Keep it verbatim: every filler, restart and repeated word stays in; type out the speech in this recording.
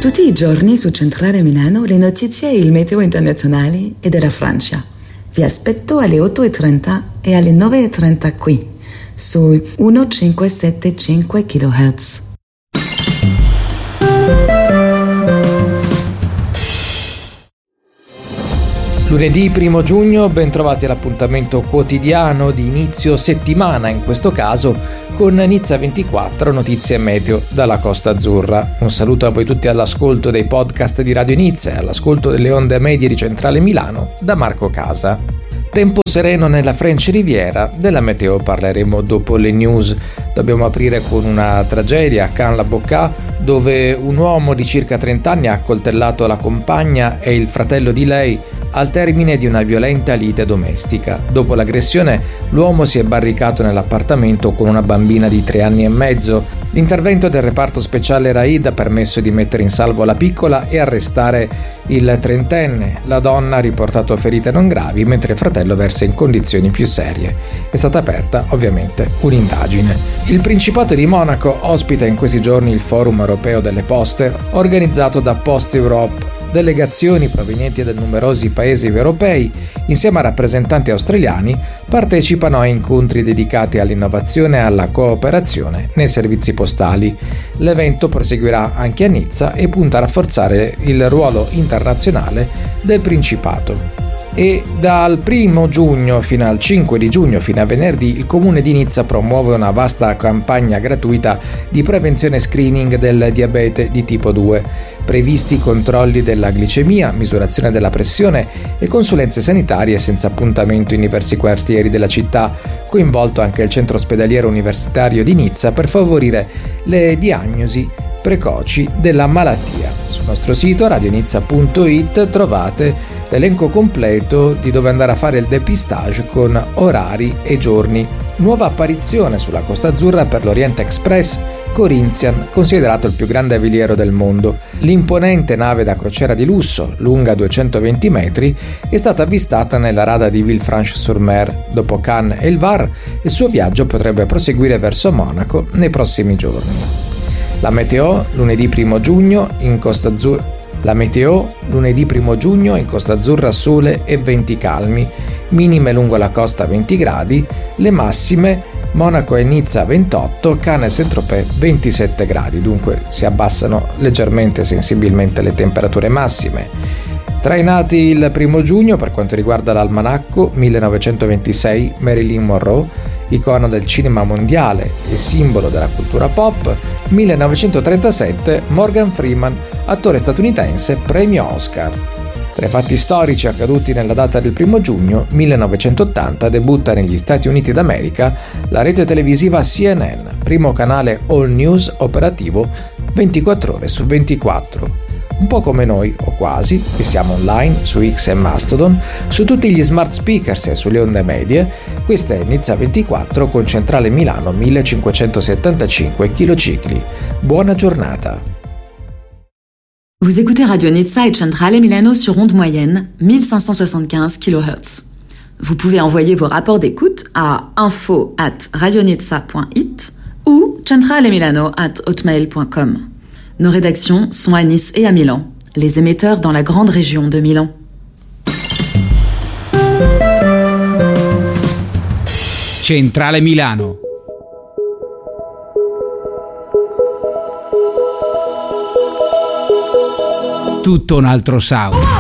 Tutti i giorni su Centrale Milano le notizie e il meteo internazionali e della Francia. Vi aspetto alle otto e trenta e alle nove e trenta qui, su millecinquecentosettantacinque kHz. Lunedì primo giugno, ben trovati all'appuntamento quotidiano di inizio settimana, in questo caso con Nizza ventiquattro, notizie meteo dalla Costa Azzurra. Un saluto a voi tutti all'ascolto dei podcast di Radio Nizza e all'ascolto delle onde medie di Centrale Milano da Marco Casa. Tempo sereno nella French Riviera, della meteo parleremo dopo le news. Dobbiamo aprire con una tragedia a Caen-la-Bocca, dove un uomo di circa trenta anni ha accoltellato la compagna e il fratello di lei al termine di una violenta lite domestica. Dopo l'aggressione, l'uomo si è barricato nell'appartamento con una bambina di tre anni e mezzo. L'intervento del reparto speciale Raid ha permesso di mettere in salvo la piccola e arrestare il trentenne. La donna ha riportato ferite non gravi, mentre il fratello versa in condizioni più serie. È stata aperta, ovviamente, un'indagine. Il Principato di Monaco ospita in questi giorni il Forum Europeo delle Poste, organizzato da Post Europe. Delegazioni provenienti da numerosi paesi europei, insieme a rappresentanti australiani, partecipano a incontri dedicati all'innovazione e alla cooperazione nei servizi postali. L'evento proseguirà anche a Nizza e punta a rafforzare il ruolo internazionale del Principato. E dal primo giugno fino al cinque di giugno, fino a venerdì, il Comune di Nizza promuove una vasta campagna gratuita di prevenzione e screening del diabete di tipo due, previsti controlli della glicemia, misurazione della pressione e consulenze sanitarie senza appuntamento in diversi quartieri della città, coinvolto anche il centro ospedaliero universitario di Nizza per favorire le diagnosi precoci della malattia. Sul nostro sito radionizza punto it trovate l'elenco completo di dove andare a fare il depistage con orari e giorni. Nuova apparizione sulla Costa Azzurra per l'Orient Express Corinthian, considerato il più grande veliero del mondo. L'imponente nave da crociera di lusso, lunga duecentoventi metri, è stata avvistata nella rada di Villefranche-sur-Mer. Dopo Cannes e il Var, il suo viaggio potrebbe proseguire verso Monaco nei prossimi giorni. La meteo, lunedì primo giugno, in Costa Azzurra. La meteo, lunedì primo giugno, in Costa Azzurra sole e venti calmi, minime lungo la costa venti gradi, le massime Monaco e Nizza ventotto, Cannes e Saint-Tropez ventisette gradi, dunque si abbassano leggermente sensibilmente le temperature massime. Trainati il primo giugno, per quanto riguarda l'almanacco, millenovecentoventisei Marilyn Monroe, icona del cinema mondiale e simbolo della cultura pop, millenovecentotrentasette Morgan Freeman, attore statunitense, premio Oscar. Tra i fatti storici accaduti nella data del primo giugno, millenovecentottanta debutta negli Stati Uniti d'America la rete televisiva C N N, primo canale all news operativo ventiquattro ore su ventiquattro. Un po' come noi, o quasi, che siamo online su X e Mastodon, su tutti gli smart speakers e sulle onde medie. Questa è Nizza ventiquattro con Centrale Milano millecinquecentosettantacinque kHz. Buona giornata. Vous écoutez Radio Nizza et Centrale Milano sur onde moyenne mille cinq cent soixante-quinze kHz. Vous pouvez envoyer vos rapports d'écoute à info at radionizza point it ou centralemilano at hotmail point com. Nos rédactions sont à Nice et à Milan, les émetteurs dans la grande région de Milan. Centrale Milano. Tutto un altro sound.